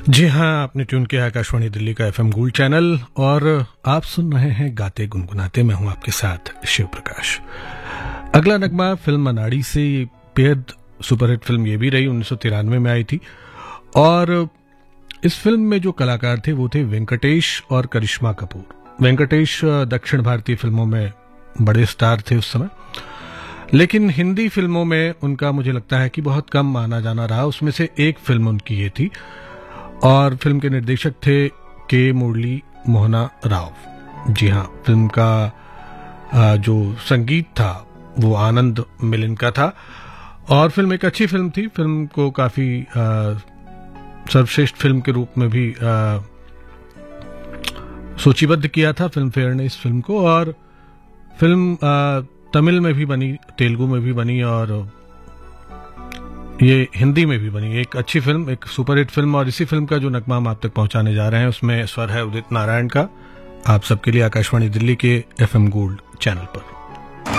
जी हाँ, आपने ट्यून किया आकाशवाणी दिल्ली का एफएम गोल्ड चैनल और आप सुन रहे हैं गाते गुनगुनाते। मैं हूं आपके साथ शिव प्रकाश। अगला नगमा फिल्म अनाड़ी से, बेहद सुपरहिट फिल्म ये भी रही, 1993 में आई थी। और इस फिल्म में जो कलाकार थे वो थे वेंकटेश और करिश्मा कपूर। वेंकटेश दक्षिण भारतीय फिल्मों में बड़े स्टार थे उस समय, लेकिन हिंदी फिल्मों में उनका मुझे लगता है कि बहुत कम आना जाना रहा। उसमें से एक फिल्म उनकी ये थी और फिल्म के निर्देशक थे के मुरली मोहना राव। जी हाँ, फिल्म का जो संगीत था वो आनंद मिलिन का था और फिल्म एक अच्छी फिल्म थी। फिल्म को काफी सर्वश्रेष्ठ फिल्म के रूप में भी सूचीबद्ध किया था फिल्म फेयर ने इस फिल्म को। और फिल्म तमिल में भी बनी, तेलुगु में भी बनी और ये हिंदी में भी बनी। एक अच्छी फिल्म, एक सुपरहिट फिल्म। और इसी फिल्म का जो नगमा हम आप तक पहुंचाने जा रहे हैं उसमें स्वर है उदित नारायण का, आप सबके लिए आकाशवाणी दिल्ली के एफएम गोल्ड चैनल पर।